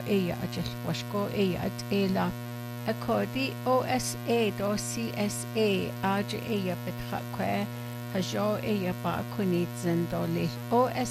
ella ajel washko ella at ela akodi OSA do CSA aj ella betrakwe hajo ella ba kunit zendoli OSA